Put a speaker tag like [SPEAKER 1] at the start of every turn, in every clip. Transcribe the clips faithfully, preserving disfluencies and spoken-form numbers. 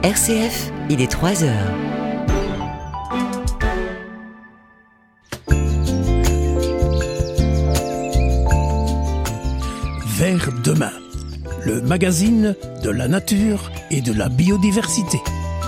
[SPEAKER 1] R C F, il est trois heures.
[SPEAKER 2] Vers demain, le magazine de la nature et de la biodiversité.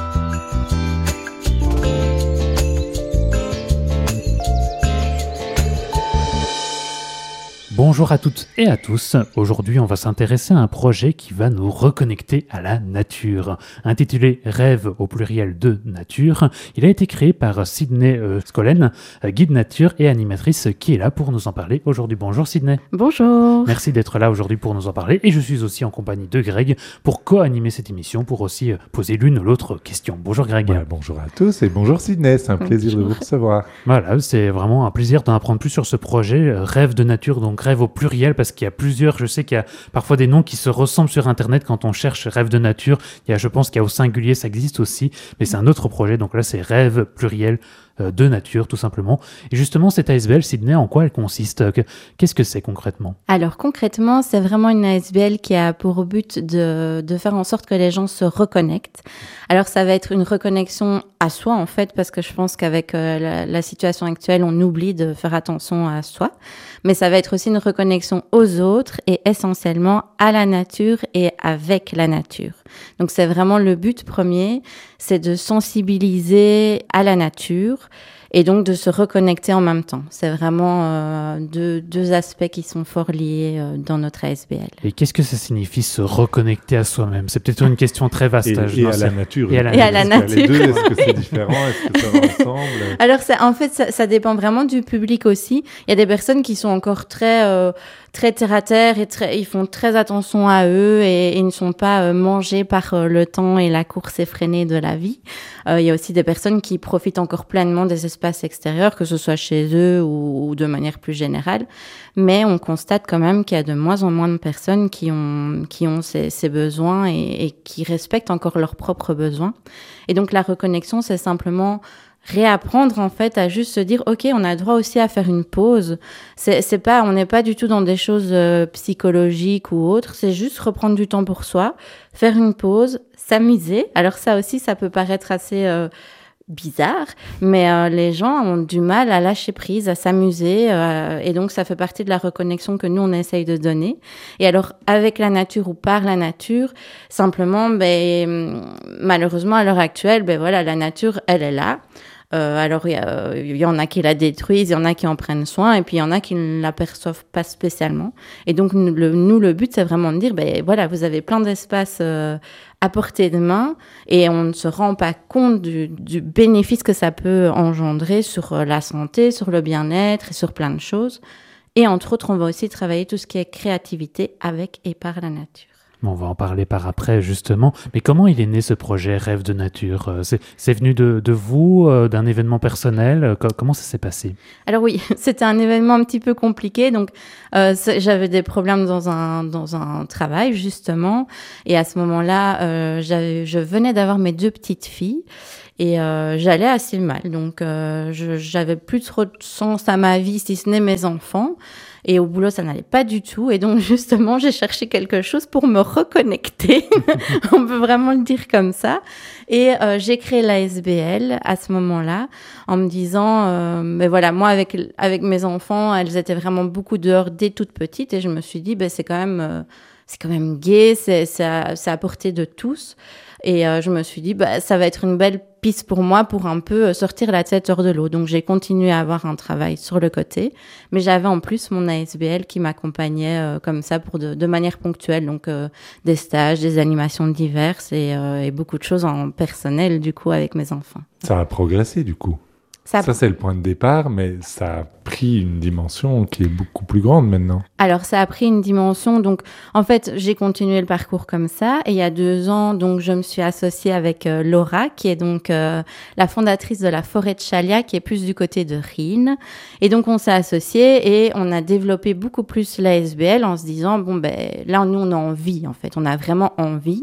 [SPEAKER 3] Bonjour à toutes et à tous. Aujourd'hui, on va s'intéresser à un projet qui va nous reconnecter à la nature. Intitulé Rêve au pluriel de nature, il a été créé par Sydney euh, Scollen, guide nature et animatrice qui est là pour nous en parler aujourd'hui. Bonjour Sydney.
[SPEAKER 4] Bonjour.
[SPEAKER 3] Merci d'être là aujourd'hui pour nous en parler et je suis aussi en compagnie de Greg pour co-animer cette émission, pour aussi poser l'une ou l'autre question. Bonjour Greg.
[SPEAKER 5] Ouais, bonjour à tous et bonjour Sydney, c'est un plaisir bonjour. de vous recevoir.
[SPEAKER 3] Voilà, c'est vraiment un plaisir d'en apprendre plus sur ce projet Rêve de nature, donc rêve au pluriel parce qu'il y a plusieurs, je sais qu'il y a parfois des noms qui se ressemblent sur internet quand on cherche rêve de nature. Il y a, je pense qu'il y a au singulier, ça existe aussi, mais c'est un autre projet, donc là c'est rêve pluriel de nature tout simplement. Et justement cette A S B L Sydney, en quoi elle consiste? Qu'est-ce que c'est concrètement?
[SPEAKER 4] Alors concrètement, c'est vraiment une A S B L qui a pour but de, de faire en sorte que les gens se reconnectent. Alors ça va être une reconnexion à soi en fait, parce que je pense qu'avec euh, la, la situation actuelle, on oublie de faire attention à soi. Mais ça va être aussi une reconnexion aux autres et essentiellement à la nature et avec la nature. Donc c'est vraiment le but premier, c'est de sensibiliser à la nature et donc de se reconnecter en même temps. C'est vraiment euh, deux, deux aspects qui sont fort liés euh, dans notre A S B L.
[SPEAKER 3] Et qu'est-ce que ça signifie se reconnecter à soi-même? C'est peut-être une question très vaste.
[SPEAKER 5] Et,
[SPEAKER 3] je
[SPEAKER 5] et à la nature.
[SPEAKER 3] Et à la,
[SPEAKER 4] et à la nature.
[SPEAKER 5] Les deux, est-ce que c'est différent? Est-ce que ça va ensemble?
[SPEAKER 4] Alors ça, en fait, ça, ça dépend vraiment du public aussi. Il y a des personnes qui sont encore très... Euh, très terre à terre et très, ils font très attention à eux et, et ils ne sont pas euh, mangés par euh, le temps et la course effrénée de la vie. Euh, il y a aussi des personnes qui profitent encore pleinement des espaces extérieurs, que ce soit chez eux ou, ou de manière plus générale. Mais on constate quand même qu'il y a de moins en moins de personnes qui ont, qui ont ces, ces besoins et, et qui respectent encore leurs propres besoins. Et donc la reconnexion, c'est simplement réapprendre en fait à juste se dire ok, on a droit aussi à faire une pause. C'est, c'est pas, on n'est pas du tout dans des choses euh, psychologiques ou autres. C'est juste reprendre du temps pour soi, faire une pause, s'amuser. Alors ça aussi, ça peut paraître assez euh, bizarre, mais euh, les gens ont du mal à lâcher prise, à s'amuser, euh, et donc ça fait partie de la reconnexion que nous on essaye de donner. Et alors avec la nature ou par la nature, simplement, ben malheureusement à l'heure actuelle, ben voilà, la nature, elle est là. Euh, alors, il y, a, il y en a qui la détruisent, il y en a qui en prennent soin, et puis il y en a qui ne l'aperçoivent pas spécialement. Et donc, nous, le, nous, le but, c'est vraiment de dire, ben voilà, vous avez plein d'espaces euh, à portée de main, et on ne se rend pas compte du, du bénéfice que ça peut engendrer sur la santé, sur le bien-être et sur plein de choses. Et entre autres, on va aussi travailler tout ce qui est créativité avec et par la nature.
[SPEAKER 3] On va en parler par après, justement. Mais comment il est né ce projet Rêve de nature? C'est, c'est venu de, de vous, euh, d'un événement personnel? Comment ça s'est passé?
[SPEAKER 4] Alors oui, c'était un événement un petit peu compliqué. Donc, euh, j'avais des problèmes dans un, dans un travail, justement. Et à ce moment-là, euh, j'avais, je venais d'avoir mes deux petites filles. Et euh, j'allais assez mal. Donc, euh, je, j'avais plus trop de sens à ma vie, si ce n'est mes enfants. Et au boulot, ça n'allait pas du tout. Et donc, justement, j'ai cherché quelque chose pour me reconnecter. On peut vraiment le dire comme ça. Et euh, j'ai créé l'A S B L à ce moment-là en me disant, euh, mais voilà, moi, avec, avec mes enfants, elles étaient vraiment beaucoup dehors dès toutes petites. Et je me suis dit, ben, c'est quand même, euh, c'est quand même gai, c'est, c'est, à, c'est à portée de tous. Et euh, je me suis dit, bah, ça va être une belle piste pour moi pour un peu sortir la tête hors de l'eau. Donc, j'ai continué à avoir un travail sur le côté. Mais j'avais en plus mon A S B L qui m'accompagnait euh, comme ça pour de, de manière ponctuelle. Donc, euh, des stages, des animations diverses et, euh, et beaucoup de choses en personnel, du coup, avec mes enfants.
[SPEAKER 5] Ça a progressé, du coup. Ça, ça, c'est le point de départ, mais ça a pris une dimension qui est beaucoup plus grande maintenant.
[SPEAKER 4] Alors, ça a pris une dimension. Donc, en fait, j'ai continué le parcours comme ça. Et il y a deux ans, donc, je me suis associée avec euh, Laura, qui est donc euh, la fondatrice de la forêt de Chalia, qui est plus du côté de Rhine. Et donc, on s'est associés et on a développé beaucoup plus l'A S B L en se disant, bon, ben, là, nous, on a envie, en fait. On a vraiment envie.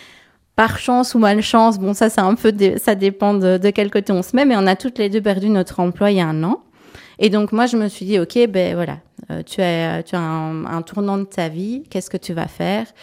[SPEAKER 4] Par chance ou malchance, bon ça c'est un peu de, ça dépend de, de quel côté on se met, mais on a toutes les deux perdu notre emploi il y a un an. Et donc moi je me suis dit ok ben voilà, euh, tu as tu as un, un tournant de ta vie, qu'est-ce que tu vas faire?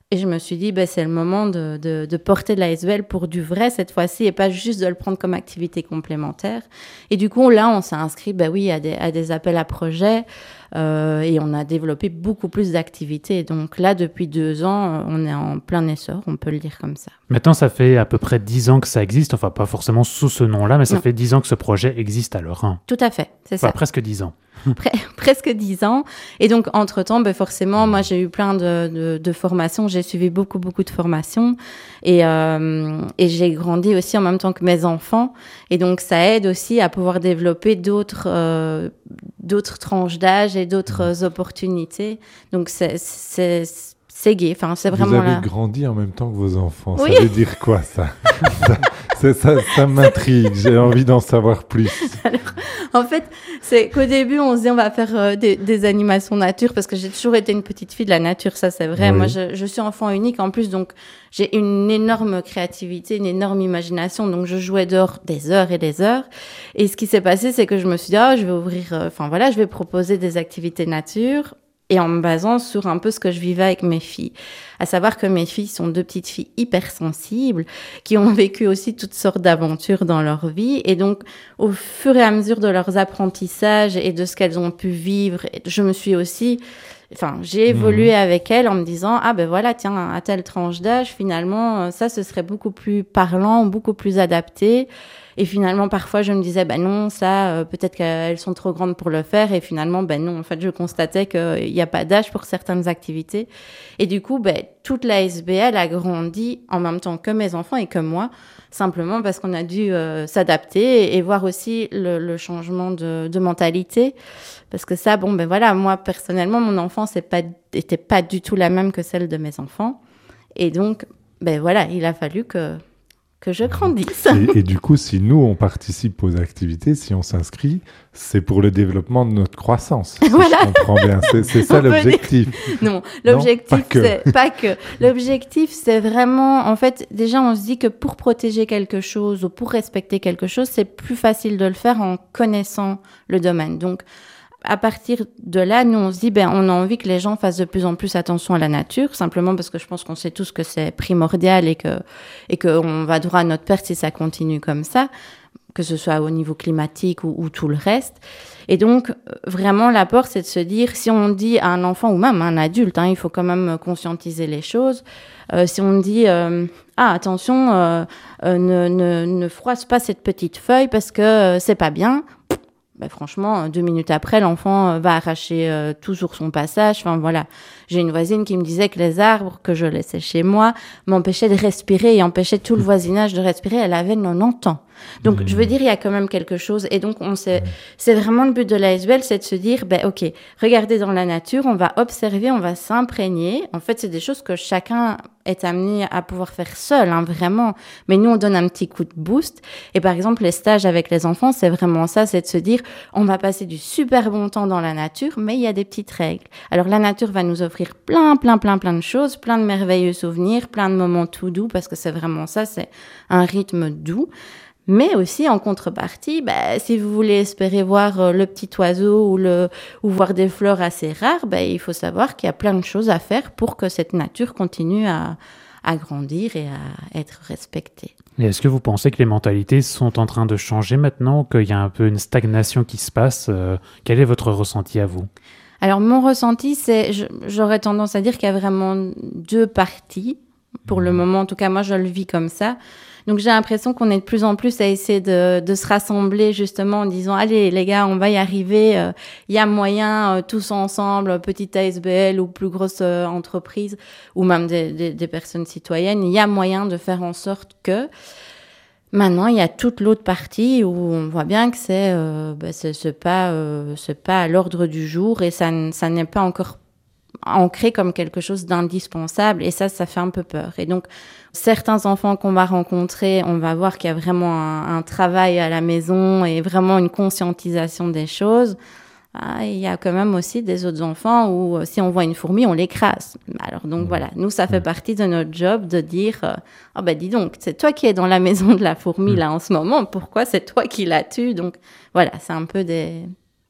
[SPEAKER 4] Et je me suis dit, ben, c'est le moment de, de, de porter de l'A S B L pour du vrai cette fois-ci et pas juste de le prendre comme activité complémentaire. Et du coup, là, on s'est inscrit ben oui, à, des, à des appels à projets euh, et on a développé beaucoup plus d'activités. Donc là, depuis deux ans, on est en plein essor, on peut le dire comme ça.
[SPEAKER 3] Maintenant, ça fait à peu près dix ans que ça existe, enfin pas forcément sous ce nom-là, mais ça non. fait dix ans que ce projet existe alors. Hein.
[SPEAKER 4] Tout à fait, c'est
[SPEAKER 3] enfin,
[SPEAKER 4] ça.
[SPEAKER 3] Presque dix ans.
[SPEAKER 4] Pre- presque dix ans. Et donc, entre-temps, ben forcément, moi, j'ai eu plein de, de, de formations. J'ai suivi beaucoup, beaucoup de formations. Et, euh, et j'ai grandi aussi en même temps que mes enfants. Et donc, ça aide aussi à pouvoir développer d'autres, euh, d'autres tranches d'âge et d'autres opportunités. Donc, c'est... c'est C'est gai, enfin, c'est vraiment là.
[SPEAKER 5] Vous avez
[SPEAKER 4] là.
[SPEAKER 5] grandi en même temps que vos enfants.
[SPEAKER 4] Oui.
[SPEAKER 5] Ça veut dire quoi, ça ça, c'est, ça, ça m'intrigue. J'ai envie d'en savoir plus.
[SPEAKER 4] Alors, en fait, c'est qu'au début, on se dit on va faire euh, des, des animations nature parce que j'ai toujours été une petite fille de la nature, ça c'est vrai. Oui. Moi, je, je suis enfant unique en plus, donc j'ai une énorme créativité, une énorme imagination. Donc, je jouais dehors des heures et des heures. Et ce qui s'est passé, c'est que je me suis dit, oh, je vais ouvrir, enfin euh, voilà, je vais proposer des activités nature. Et en me basant sur un peu ce que je vivais avec mes filles. À savoir que mes filles sont deux petites filles hypersensibles, qui ont vécu aussi toutes sortes d'aventures dans leur vie. Et donc, au fur et à mesure de leurs apprentissages et de ce qu'elles ont pu vivre, je me suis aussi... Enfin, j'ai évolué mmh. avec elles en me disant, ah ben voilà, tiens, à telle tranche d'âge, finalement, ça, ce serait beaucoup plus parlant, beaucoup plus adapté. Et finalement, parfois, je me disais, ben non, ça, euh, peut-être qu'elles sont trop grandes pour le faire. Et finalement, ben non, en fait, je constatais qu'il n'y a pas d'âge pour certaines activités. Et du coup, ben, toute l'A S B L a grandi en même temps que mes enfants et que moi, simplement parce qu'on a dû euh, s'adapter et, et voir aussi le, le changement de, de mentalité. Parce que ça, bon, ben voilà, moi, personnellement, mon enfance n'était pas, pas du tout la même que celle de mes enfants. Et donc, ben voilà, il a fallu que... que je grandisse.
[SPEAKER 5] Et, et du coup, si nous, on participe aux activités, si on s'inscrit, c'est pour le développement de notre croissance. Si voilà. Je comprends bien. C'est, c'est ça l'objectif.
[SPEAKER 4] Non, l'objectif, non, pas c'est que. pas que. L'objectif, c'est vraiment, en fait, déjà, on se dit que pour protéger quelque chose ou pour respecter quelque chose, c'est plus facile de le faire en connaissant le domaine. Donc, à partir de là, nous, on se dit, ben, on a envie que les gens fassent de plus en plus attention à la nature, simplement parce que je pense qu'on sait tous que c'est primordial et que, et qu'on va droit à notre perte si ça continue comme ça, que ce soit au niveau climatique ou, ou tout le reste. Et donc, vraiment, l'apport, c'est de se dire, si on dit à un enfant ou même à un adulte, hein, il faut quand même conscientiser les choses. Euh, si on dit, euh, ah, attention, euh, euh, ne, ne, ne froisse pas cette petite feuille parce que euh, c'est pas bien. Ben franchement, deux minutes après, l'enfant va arracher euh, tout sur son passage. Enfin, voilà. J'ai une voisine qui me disait que les arbres que je laissais chez moi m'empêchaient de respirer et empêchaient tout le voisinage de respirer. Elle avait quatre-vingt-dix ans. Donc, mmh. je veux dire, il y a quand même quelque chose. Et donc, on sait, c'est vraiment le but de l'A S B L, c'est de se dire, ben, OK, regardez dans la nature, on va observer, on va s'imprégner. En fait, c'est des choses que chacun est amené à pouvoir faire seul, hein, vraiment. Mais nous, on donne un petit coup de boost. Et par exemple, les stages avec les enfants, c'est vraiment ça, c'est de se dire, on va passer du super bon temps dans la nature, mais il y a des petites règles. Alors, la nature va nous offrir plein, plein, plein, plein de choses, plein de merveilleux souvenirs, plein de moments tout doux, parce que c'est vraiment ça, c'est un rythme doux. Mais aussi, en contrepartie, bah, si vous voulez espérer voir euh, le petit oiseau ou, le, ou voir des fleurs assez rares, bah, il faut savoir qu'il y a plein de choses à faire pour que cette nature continue à, à grandir et à être respectée.
[SPEAKER 3] Et est-ce que vous pensez que les mentalités sont en train de changer maintenant, qu'il y a un peu une stagnation qui se passe euh, Quel est votre ressenti à vous ?
[SPEAKER 4] Alors, mon ressenti, c'est, je, j'aurais tendance à dire qu'il y a vraiment deux parties. Pour le moment, en tout cas, moi, je le vis comme ça. Donc, j'ai l'impression qu'on est de plus en plus à essayer de, de se rassembler justement en disant « Allez, les gars, on va y arriver. Il euh, y a moyen, euh, tous ensemble, petite A S B L ou plus grosse euh, entreprise ou même des, des, des personnes citoyennes, il y a moyen de faire en sorte que… » Maintenant, il y a toute l'autre partie où on voit bien que c'est, euh, bah, c'est, c'est, pas, euh, c'est pas à l'ordre du jour et ça, ça n'est pas encore ancré comme quelque chose d'indispensable et ça, ça fait un peu peur. Et donc, certains enfants qu'on va rencontrer, on va voir qu'il y a vraiment un, un travail à la maison et vraiment une conscientisation des choses. Ah, il y a quand même aussi des autres enfants où euh, si on voit une fourmi, on l'écrase. Alors donc voilà, nous, ça fait partie de notre job de dire euh, « Oh ben dis donc, c'est toi qui es dans la maison de la fourmi là en ce moment, pourquoi c'est toi qui la tues ?» Donc voilà, c'est un peu des...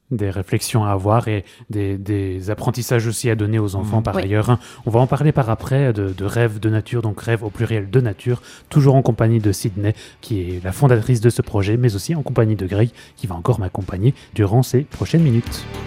[SPEAKER 3] Des réflexions à avoir et des, des apprentissages aussi à donner aux enfants mmh. par
[SPEAKER 4] oui.
[SPEAKER 3] ailleurs. On va en parler par après de, de rêve de nature, donc rêve au pluriel de nature, toujours en compagnie de Sydney, qui est la fondatrice de ce projet, mais aussi en compagnie de Greg, qui va encore m'accompagner durant ces prochaines minutes.